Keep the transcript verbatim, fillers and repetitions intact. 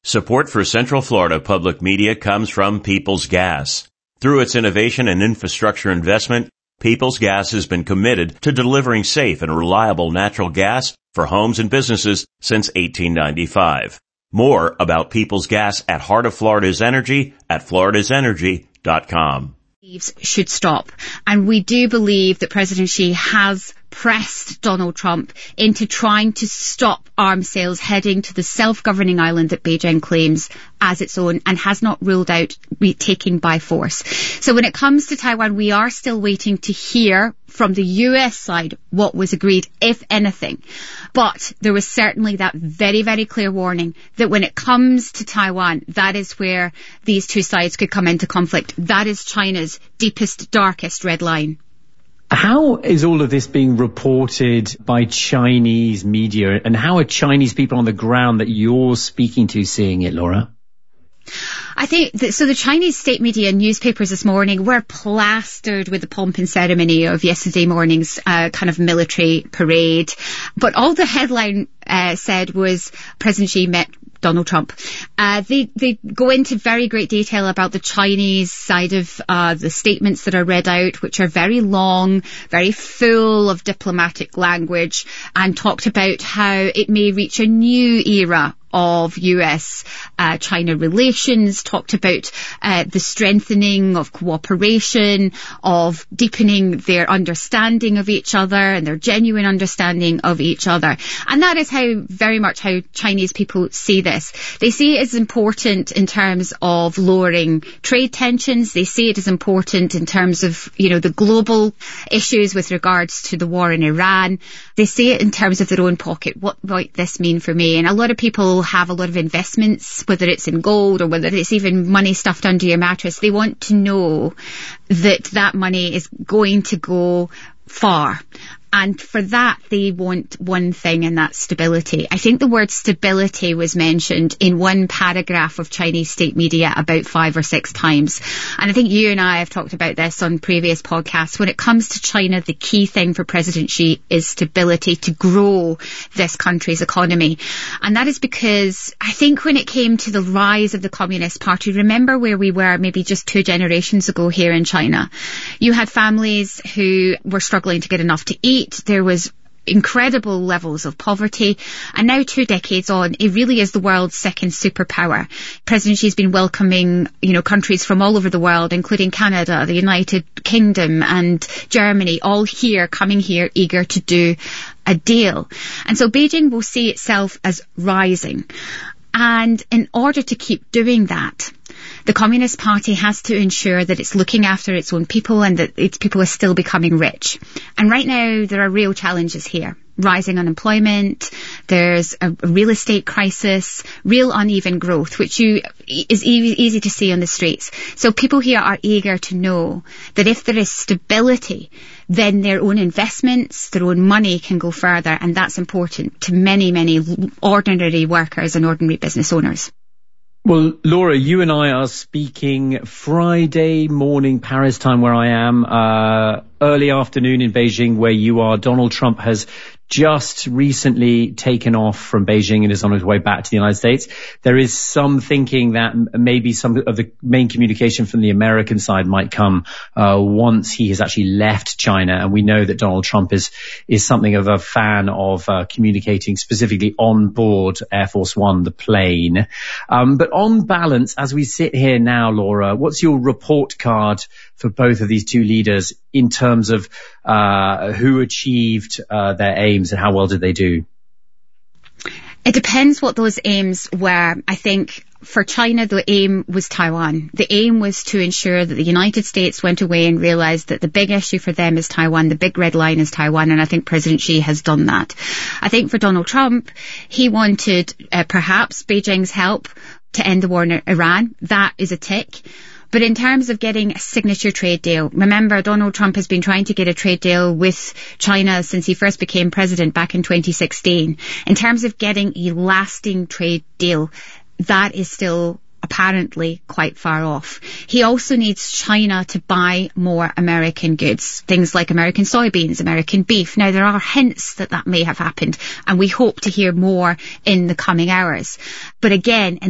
Support for Central Florida Public Media comes from Peoples Gas. Through its innovation and infrastructure investment, Peoples Gas has been committed to delivering safe and reliable natural gas for homes and businesses since eighteen ninety-five. More about Peoples Gas at Heart of Florida's Energy at floridas energy dot com. Should stop. And we do believe that President Xi has pressed Donald Trump into trying to stop arms sales heading to the self-governing island that Beijing claims as its own and has not ruled out taking by force. So when it comes to Taiwan, we are still waiting to hear from the U S side what was agreed, if anything. But there was certainly that very, very clear warning that when it comes to Taiwan, that is where these two sides could come into conflict. That is China's deepest, darkest red line. How is all of this being reported by Chinese media, and how are Chinese people on the ground that you're speaking to seeing it, Laura? I think that, so the Chinese state media and newspapers this morning were plastered with the pomp and ceremony of yesterday morning's uh, kind of military parade. But all the headline uh, said was President Xi met Donald Trump. Uh, they, they go into very great detail about the Chinese side of uh, the statements that are read out, which are very long, very full of diplomatic language, and talked about how it may reach a new era of U S China uh, relations, talked about uh, the strengthening of cooperation, of deepening their understanding of each other and their genuine understanding of each other. And that is how very much how Chinese people see this. They see it as important in terms of lowering trade tensions. They see it as important in terms of, you know, the global issues with regards to the war in Iran. They see it in terms of their own pocket. What might this mean for me? And a lot of people have a lot of investments, whether it's in gold or whether it's even money stuffed under your mattress. They want to know that that money is going to go far. And for that, they want one thing, and that's stability. I think the word stability was mentioned in one paragraph of Chinese state media about five or six times. And I think you and I have talked about this on previous podcasts. When it comes to China, the key thing for President Xi is stability, to grow this country's economy. And that is because I think when it came to the rise of the Communist Party, remember where we were maybe just two generations ago here in China. You had families who were struggling to get enough to eat. There was incredible levels of poverty, and now two decades on, it really is the world's second superpower. President Xi's been welcoming, you know, countries from all over the world, including Canada, the United Kingdom and Germany, all here, coming here, eager to do a deal. And so Beijing will see itself as rising. And in order to keep doing that, the Communist Party has to ensure that it's looking after its own people and that its people are still becoming rich. And right now, there are real challenges here. Rising unemployment, there's a real estate crisis, real uneven growth, which you is e- easy to see on the streets. So people here are eager to know that if there is stability, then their own investments, their own money can go further. And that's important to many, many ordinary workers and ordinary business owners. Well, Laura, you and I are speaking Friday morning Paris time where I am, uh, early afternoon in Beijing where you are. Donald Trump has just recently taken off from Beijing and is on his way back to the United States. There is some thinking that maybe some of the main communication from the American side might come uh, once he has actually left China. And we know that Donald Trump is is something of a fan of uh, communicating specifically on board Air Force One, the plane. Um, but on balance, as we sit here now, Laura, what's your report card for both of these two leaders in terms of uh, who achieved uh, their aims and how well did they do? It depends what those aims were. I think for China, the aim was Taiwan. The aim was to ensure that the United States went away and realized that the big issue for them is Taiwan. The big red line is Taiwan. And I think President Xi has done that. I think for Donald Trump, he wanted uh, perhaps Beijing's help to end the war in Iran. That is a tick. But in terms of getting a signature trade deal, remember Donald Trump has been trying to get a trade deal with China since he first became president back in twenty sixteen. In terms of getting a lasting trade deal, that is still apparently quite far off. He also needs China to buy more American goods, things like American soybeans, American beef. Now, there are hints that that may have happened, and we hope to hear more in the coming hours. But again, in